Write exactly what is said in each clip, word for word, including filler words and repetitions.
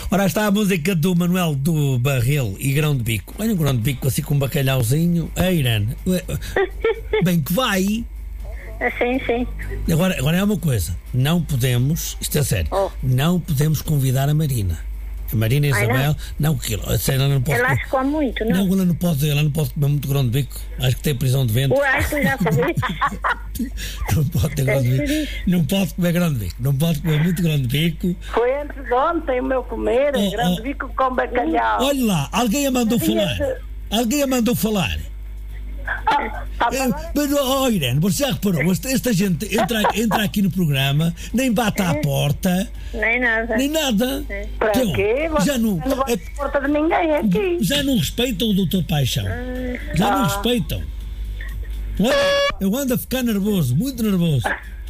Ora, está a música do Manuel do Barril e Grão de Bico. Olha um grão de bico assim com um bacalhauzinho. A Irene, bem que vai. Sim, sim. Agora, agora é uma coisa, não podemos, isto é sério, Oh. não podemos convidar a Marina. A Marina e a Ai, Isabel, não, que ela, sério, ela não pode. Ela acho que come muito, não? Não, ela não pode, ela não pode comer muito grão de bico. Acho que tem prisão de ventre. Uai, tu já sabes. Não pode ter grão de bico. Não pode comer grão de bico. Não pode comer muito grão de bico. Foi antes de ontem o meu comer, Oh, grande oh. bico com bacalhau. Olha lá, alguém a mandou Tinha falar. de- Alguém a mandou falar. Ah, tá É, falando? mas, oh, Irene, você já reparou? Esta, esta gente entra, entra aqui no programa, nem bate à porta, Nem nada. nem nada. Para Então, quê? Você já não, não vai é- à porta de ninguém aqui. já não respeitam o doutor Paixão. Já não Ah. respeitam. Olha, eu ando a ficar nervoso, muito nervoso.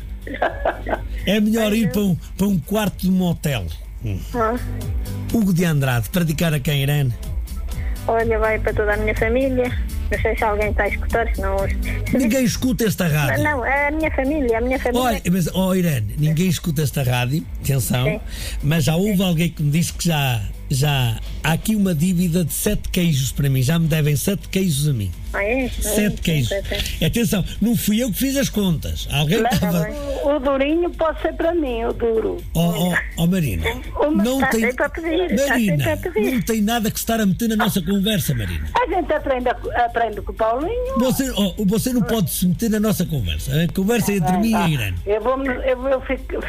É melhor ir para um, para um quarto de motel. Ah, Hugo de Andrade, para dedicar a quem, Irene? olha, vai para toda a minha família. Não sei se alguém está a escutar, se não ouve. Ninguém escuta esta rádio. Não, é a minha família, a minha família. Olha, mas, oh Irene, ninguém escuta esta rádio, atenção, Sim. mas já houve alguém que me disse que já, já há aqui uma dívida de sete queijos para mim, já me devem sete queijos a mim. Ah, é? Sete Ah, queijos. sim, sim, sim. Atenção, não fui eu que fiz as contas. Alguém Mas estava. o, o durinho pode ser para mim, o duro. Oh, oh, oh Marina, Uma- não Está tem. sempre a pedir, está Marina, sempre a pedir. não tem nada que se estar a meter na nossa conversa, Marina. A gente aprende, a- aprende com o Paulinho. Você, oh, você não pode se meter na nossa conversa. A conversa é entre mim e a Irene. Eu vou, eu vou ficar.